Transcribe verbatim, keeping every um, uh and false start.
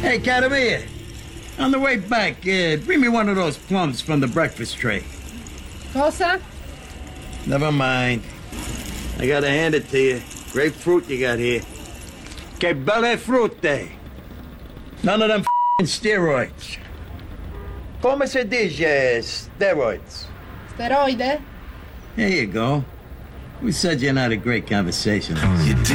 Hey, Catamia, on the way back, uh, bring me one of those plums from the breakfast tray. Cosa? Never mind. I gotta hand it to you. Great fruit you got here. Que belle frutte. None of them f***ing steroids. Come se dice steroids? Steroide? There you go. Who said you're not a great conversationalist?